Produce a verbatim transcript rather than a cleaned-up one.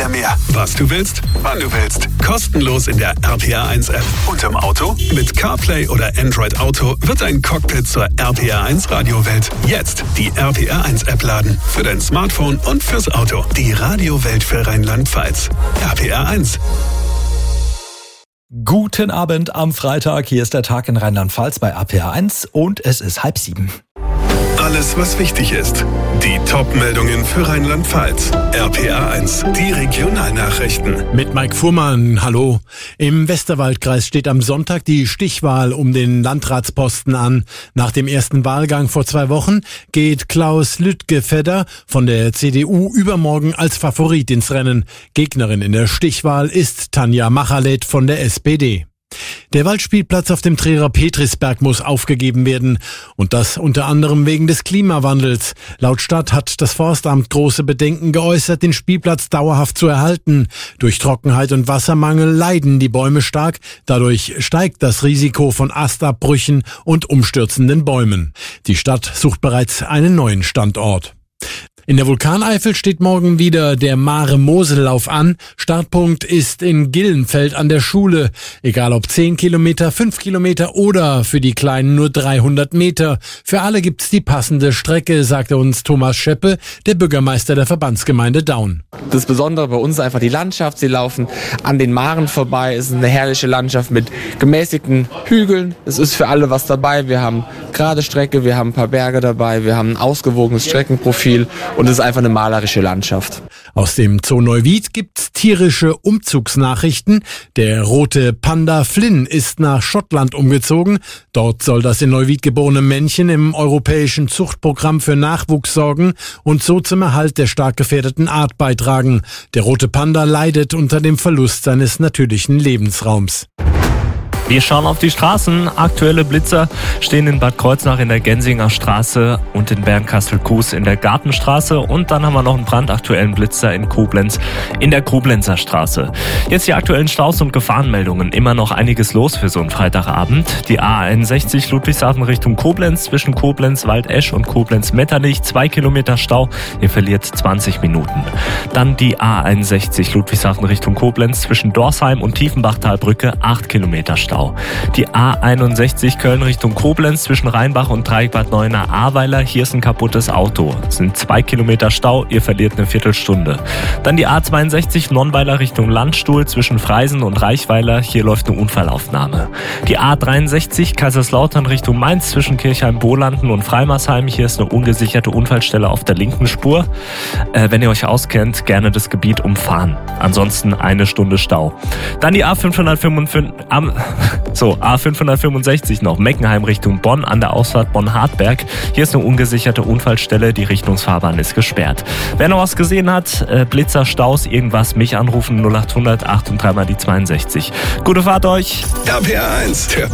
mehr. Was du willst, wann du willst. Kostenlos in der R P R eins App. Und im Auto? Mit CarPlay oder Android Auto wird dein Cockpit zur R P R eins Radiowelt. Jetzt die R P R eins App laden. Für dein Smartphone und fürs Auto. Die Radiowelt für Rheinland-Pfalz. R P R eins. Guten Abend am Freitag. Hier ist der Tag in Rheinland-Pfalz bei R P R eins und es ist halb sieben. Alles, was wichtig ist. Die Top-Meldungen für Rheinland-Pfalz. R P R eins, die Regionalnachrichten. Mit Mike Fuhrmann, hallo. Im Westerwaldkreis steht am Sonntag die Stichwahl um den Landratsposten an. Nach dem ersten Wahlgang vor zwei Wochen geht Klaus Lütgefedder von der C D U übermorgen als Favorit ins Rennen. Gegnerin in der Stichwahl ist Tanja Machalet von der S P D. Der Waldspielplatz auf dem Trierer Petrisberg muss aufgegeben werden. Und das unter anderem wegen des Klimawandels. Laut Stadt hat das Forstamt große Bedenken geäußert, den Spielplatz dauerhaft zu erhalten. Durch Trockenheit und Wassermangel leiden die Bäume stark. Dadurch steigt das Risiko von Astabbrüchen und umstürzenden Bäumen. Die Stadt sucht bereits einen neuen Standort. In der Vulkaneifel steht morgen wieder der Mare-Mosel-Lauf an. Startpunkt ist in Gillenfeld an der Schule. Egal ob zehn Kilometer, fünf Kilometer oder für die Kleinen nur dreihundert Meter. Für alle gibt's die passende Strecke, sagte uns Thomas Scheppe, der Bürgermeister der Verbandsgemeinde Daun. Das Besondere bei uns ist einfach die Landschaft. Sie laufen an den Maren vorbei. Es ist eine herrliche Landschaft mit gemäßigten Hügeln. Es ist für alle was dabei. Wir haben gerade Strecke, wir haben ein paar Berge dabei, wir haben ein ausgewogenes Streckenprofil. Und es ist einfach eine malerische Landschaft. Aus dem Zoo Neuwied gibt's tierische Umzugsnachrichten. Der rote Panda Flynn ist nach Schottland umgezogen. Dort soll das in Neuwied geborene Männchen im europäischen Zuchtprogramm für Nachwuchs sorgen und so zum Erhalt der stark gefährdeten Art beitragen. Der rote Panda leidet unter dem Verlust seines natürlichen Lebensraums. Wir schauen auf die Straßen. Aktuelle Blitzer stehen in Bad Kreuznach in der Gensinger Straße und in Bernkastel-Kues in der Gartenstraße. Und dann haben wir noch einen brandaktuellen Blitzer in Koblenz in der Koblenzer Straße. Jetzt die aktuellen Staus und Gefahrenmeldungen. Immer noch einiges los für so einen Freitagabend. Die A einundsechzig Ludwigshafen Richtung Koblenz zwischen Koblenz, Waldesch und Koblenz-Metternich. Zwei Kilometer Stau. Ihr verliert zwanzig Minuten. Dann die A einundsechzig Ludwigshafen Richtung Koblenz zwischen Dorsheim und Tiefenbachtalbrücke. Acht Kilometer Stau. Die A einundsechzig Köln Richtung Koblenz zwischen Rheinbach und Dreieck Bad Neuenahr-Ahrweiler. Hier ist ein kaputtes Auto. Es sind zwei Kilometer Stau. Ihr verliert eine Viertelstunde. Dann die A zweiundsechzig Nonnweiler Richtung Landstuhl zwischen Freisen und Reichweiler. Hier läuft eine Unfallaufnahme. Die A dreiundsechzig Kaiserslautern Richtung Mainz zwischen Kirchheim-Bolanden und Freimersheim. Hier ist eine ungesicherte Unfallstelle auf der linken Spur. Äh, wenn ihr euch auskennt, gerne das Gebiet umfahren. Ansonsten eine Stunde Stau. Dann die A fünfhundertfünfundfünfzig am So, A fünfhundertfünfundsechzig noch, Meckenheim Richtung Bonn an der Ausfahrt Bonn-Hartberg. Hier ist eine ungesicherte Unfallstelle, die Richtungsfahrbahn ist gesperrt. Wer noch was gesehen hat, äh, Blitzer, Staus, irgendwas, mich anrufen, null acht hundert acht und dreimal die zweiundsechzig. Gute Fahrt euch! R P R eins, der